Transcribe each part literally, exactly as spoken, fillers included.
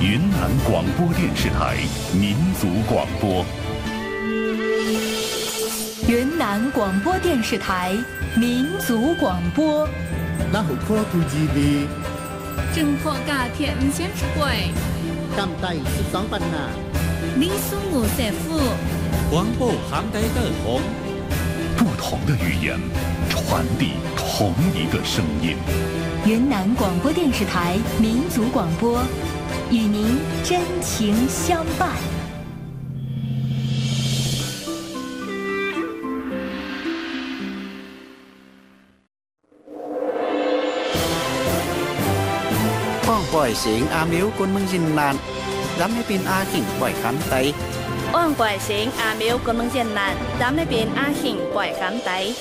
云南广播电视台民族广播。 云南广播电视台民族广播。 那好科普 G V 正破架田先鬼， กำไตสิบสองปัญหา你苏姆塞夫， 广播杭带的红， 不同的语言传递同一个声音。 云南广播电视台民族广播，与您真情相伴。 ป้องปล่อยเสียงอามิวคนเมืองจินนานย้ำให้เป็นอาขิงปล่อยคำไต Oan quải xính à miếu của nông dân nạn, dám lấy biến a hình quải khám tay.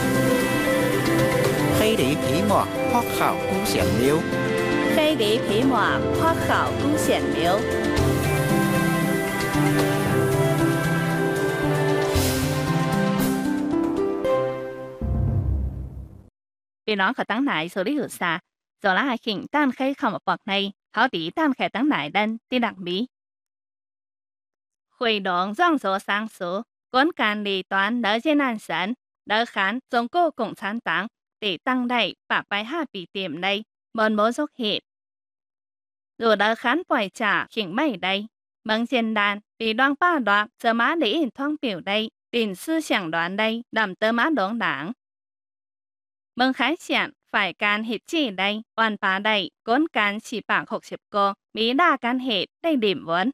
ให้ดีผีหมอกพอกข่าวกู้เสียงนิ้ว Khây lý phí mọa, khoa khảo tu xiển miếu. พี่น้องเขาตั้งไหนสุริหุษาโจละหาขิงต้านใครเข้ามาปอกในเขาตีต้านใครตั้งไหนดันที่ดักมีhội đồng giang số sáng số, quân can lý toán đỡ trên an sẵn, đỡ khán Trung Quốc Cộng sản Đảng để tăng đầy bạc bài hạ bị tiệm đây, bọn bố dốc hiệp. Dù đỡ khán bỏi trả khỉnh mây đây, mừng diễn đàn bị đoán ba đoạt giờ má để hình thoáng biểu đây, tình sư sẵn đoán đây, đầm tơ má đống đảng. Mừng khái sẵn phải can hiệp chỉ đây, oan phá đây, quân can chỉ bạc hộp xếp cô, mỹ đa can hiệp đây điểm vấn.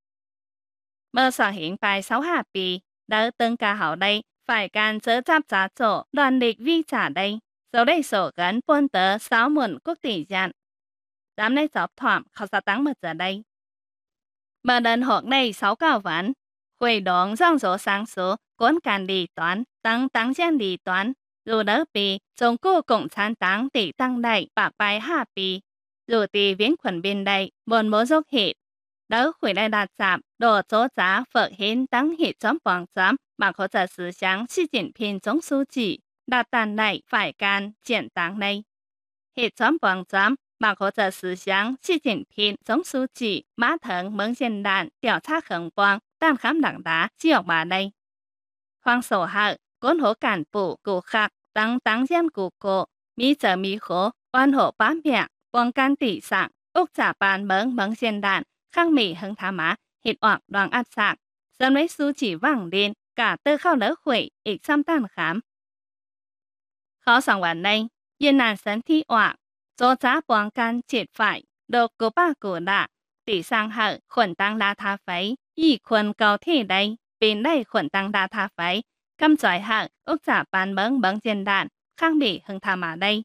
Mơ sở hiện bài sáu hạ bì, đỡ từng ca hảo đây, phải can chớ giáp giá chỗ, đoàn địch vi trả đây. Dấu đây sổ gắn buôn tớ sáu muộn quốc tỷ dặn. Dám đây giọp thoảm, khảo xa tăng mật giờ đây. Mơ đơn hộp đây sáu cao ván. Hội đồng giang số sáng số, cuốn can lý toán, tăng tăng gian lý toán. Dù đỡ bì, Trung Quốc Cộng sản Đảng tỷ tăng đầy, bạc bài hạ bì. Dù tỷ viễn khuẩn bên đây, buồn bố dốc hiệp. Đỡ khủy lại đạt giảm, đồ chỗ giá phở hình tăng hệ chấm bằng chấm mà có thể sử dụng Xi Jinping Tổng书记đạt tàn này phải can triển tăng này. Hệ chấm bằng chấm mà có thể sử dụng Xi Jinping Tổng书记mã thần mừng diễn đàn điều tra khẩn quan đàn khám đảng đá chi học bà đây. Hoàng sổ hạ, cuốn hỗ cản bộ cụ khắc tăng tăng gian cụ cổ, mỹ giờ mỹ khổ, oan hộ bá miệng, bằng can tỷ sạng, úc trả bàn mừng mừng diễn đàn khang mỹ hứng thả má, hít oạc đoàn áp sạc, dân lấy su chỉ vàng lên, cả tư khao lỡ khủy, ịch xăm tàn khám. Khó sẵnวันnày, yên nàn sân thi oạc, dô giá bóng can triệt phải, đồ cố ba cổ đạ, tỷ sang hở, khuẩn tăng đa tha phấy, y khuẩn cầu thi đây, bên đây khuẩn tăng đa tha phấy, căm giỏi hở, úc giả bàn bấn bấn diễn đàn, khang mỹ hứng thả má đây.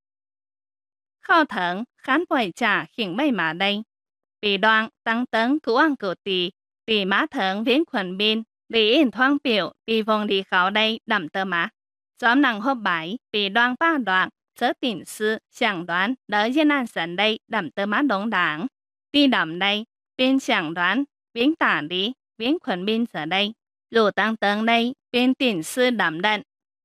Khó thẳng, khán bòi trả khỉnh mây má đây. Bị đoàn tăng tấn của ăn của tỷ, tỷ má thượng viễn khuẩn bên, lý in thoáng biểu, bị vòng đi khảo đây đậm tơ má. Gióm năng hộp bái, bị đoàn ba đoạn, sớ tỉnh sư, chẳng đoán, đỡ dân an sẵn đây đậm tơ má đống đảng. Đi đậm đây, bên chẳng đoán, viễn tả lý, viễn khuẩn bên giờ đây. Dù tăng tấn đây, bên tỉnh sư đậm đận.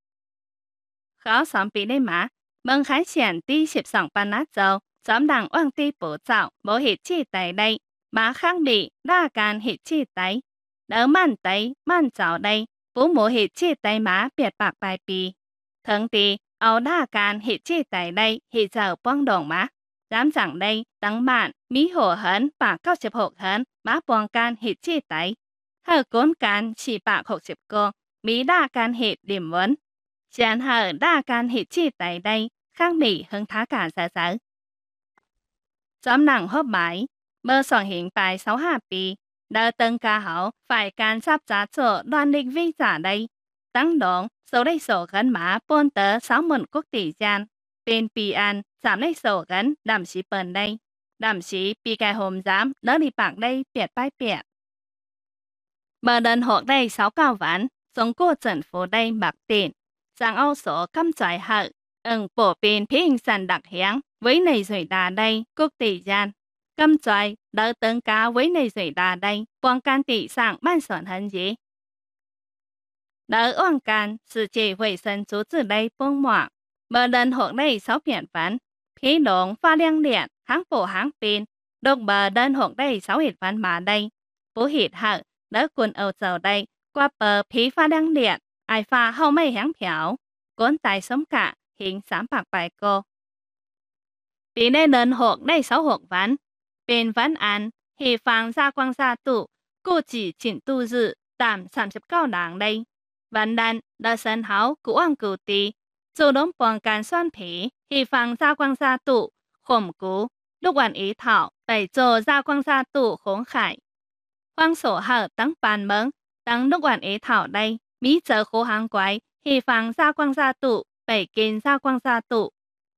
Khó xóm bị đây má, mừng khái triển đi xịp sỏng bàn nát dâu. Giám đảng oan ti bổ dạo bố hịt chi tay đây, má kháng bị đa can hịt chi tay. Đỡ màn tay, màn dạo đây, bố mô hịt chi tay má biệt bạc bài bì. Thượng tì, áo đa can hịt chi tay đây, hịt dạo bóng đồng má. Giám giảng đây, tăng mạn, mỹ hổ hấn, bà cao chịp hộp hấn, má bóng can hịt chi tay. Hờ cốn can chỉ bạc hộp chịp cô, mỹ đa can hịt điểm vấn. Chán hờ đa can hịt chi tay đây, kháng bị hứng thá cả giả giả. Giám năng hộp bái, mơ soạn hiện bài sáu hạ bì, đỡ tân ca hảo, phải can sắp giá chỗ đoàn địch vi giả đây. Tăng đống, số đây sổ gắn má bôn tớ sáu muộn quốc tỷ gian. Bên bì an, giảm đây sổ gắn, đàm sĩ bần đây. Đàm sĩ bì cài hồm giám, đỡ đi bạc đây, biệt bái biệt. Mơ đơn hộ đây sáu cao ván, giống cô trần phố đây bạc tiền. Giang âu số căm trái hợ, ưng bổ bên phía hình sản đặc hiáng. Với này rồi đà đây, quốc tỷ gian. Căm trời, đỡ tấn cá với này rồi đà đây, bóng can tỷ sạng ban soạn hấn gì. Đỡ oan can, sự chỉ vệ sinh chú tử đây bông mọa. Mơ đơn hộ đây sáu biển phán, phía đồng pha liang liệt, hãng bổ hãng bên, Độc bờ đơn hộp đây sáu hệt văn mà đây. Bố hệt hợ, đỡ quần ầu dầu đây. Qua bờ phí pha đăng điện, ai pha hậu mây hãng phiểu. Cuốn tài sống cả, hiện sám bạc bài cô. Vì nên đơn hộp đây sáu hộp văn. Bên văn án, hề phang ra quang ra tụ. Cô chỉ chỉnh tu dự, tạm ba mươi chín đảng đây. Văn đàn, đỡ sân háo, cụ ông cụ tì. Dù đống bọn càn xoan phí, hề phang ra quang ra tụ. Khổng cú, lúc quản ý thảo, bảy trồ ra quang ra tụ khốn khải. Quang sổ hở tăng bàn mớng, tăng lúc quản ý thảo đây. Mỹ giờ khố hàng quái, hề phang ra quang ra tụ, bảy kênh ra quang ra tụ.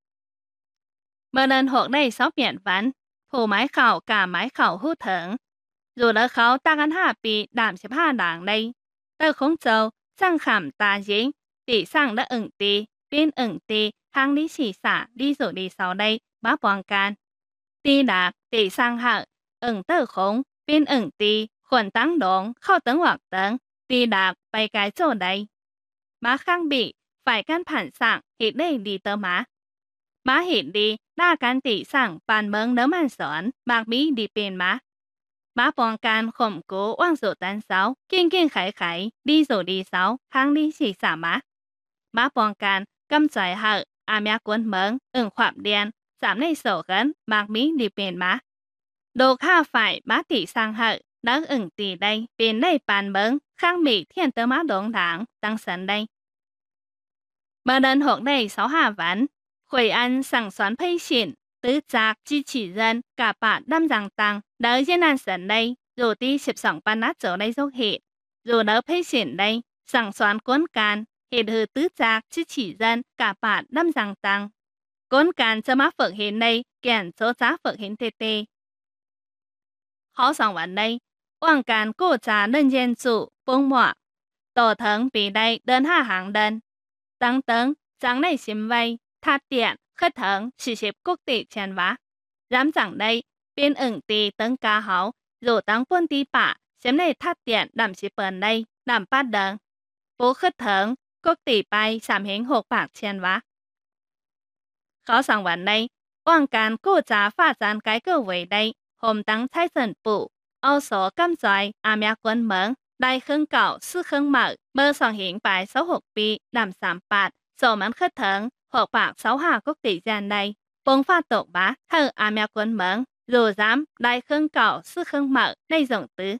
Mở đơn hộp đây sáu miệng văn. Phủ mái khảo cả mái khảo hút thưởng. Dù đỡ khảo ta gắn hạ bị đảm xếp hạ đảng đây. Tờ khống châu, sang khảm ta dính, tỷ sang đã ửng tì, bên ửng tì, hàng lý xỉ xả, đi dụ đi sau đây, bá bọn can. Tì đạc, tỷ sang hạ, ửng tờ khống, bên ửng tì, khuẩn tăng đống, khâu tấn hoặc tấn, tì đạc, bày cái chỗ đây. Má khang bị, phải can phản sạng, hít đây đi tờ má. Má hít đi, đa can tỷ sang, bàn mớng nớ màn xón, mạc mỹ đi bên má. Má bọn can khổng cố oang dụ tán sáu, kiên kiên khải khải, đi dụ đi sáu, hàng lý xỉ xả má. Má bọn can, căm trời hợ, à mẹ cuốn mớng, ửng khoạp đen, giảm này sổ gắn, mạc mỹ đi bên má. Đồ kha phải má tỷ sang hợ, đã ửng tỷ đây, bên đây bàn mớng, khang mỹ thiên tớ má đống đảng, tăng sẵn đây. Mở đơn hộp đây sáu hà ván, Hội An sẵn xoán phây xịn, tứ giác chi chỉ dân, cả bạn đâm rằng tăng, đỡ dân an sẵn đây, dù đi xịp sỏng bàn nát chỗ đây dốc hệ. Dù đỡ phây xịn đây, sẵn xoán cuốn can, hệ hư tứ giác chi chỉ dân, cả bạn đâm rằng tăng. Cuốn can cho má phượng hiện đây, kèn số giá phượng hiện tê tê. Khó sẵn vấn đây, quảng can cô trà nên dân chủ, bông mọa. Tổ thắng bị đây đơn hạ hàng đơn. Tăng tấn, chẳng này xìm vay, thát điện, khất thắng, sử xếp quốc tế chèn vá. Rám chẳng đây, bên ửng tì tấn ca hảo, dù tăng quân tì bạ, xếm này thát điện đảm xếp bần đây, đảm bát đơn. Bố khất thắng, quốc tế bay, sảm hình hộp bạc chèn vá. Khó sẵn vấn đây, quảng can cô trà phát展cái cơ về đây, hôm tăng thái dân bụ, âu số căm dòi, à mẹ quân mớng, đại khương cảo, sư khương mở, mơ sẵn hình bài sáu hộp bi, đảm sảm bạc, sổ mắn khất thắng, hộp bạc sáu hà quốc tỷ gian đây, bông phát tổ bá, hờ à mẹ quân mớng, dù dám, đại khương cảo, sư khương mở, này rộng tứ.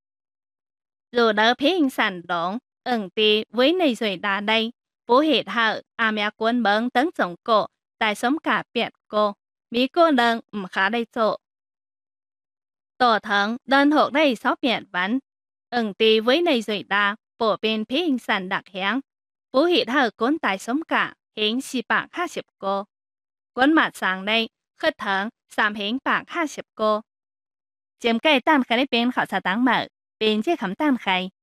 Dù đỡ phí hình sản đống, ửng tì với này rồi đà đây, bố hệt hợ, à mẹ quân mớng tấn tổng cổ, tại sống cả biệt cô, mỹ cô đơn ẩm khá đây chỗ. Tổ thắng, đơn hộp đây sáu biệt vấn, ửng tì với này rồi đà, bổ bên phí hình sản đặc hẹn, bố hệt hợ cuốn tại sống cả, hình xì bạc hai mươi cô. Cuốn mặt sáng đây, khất thắng, sám hình bạc hai mươi cô. Chiếm cây tan khai bên khảo sát tăng mở, bên chế khám tan khai.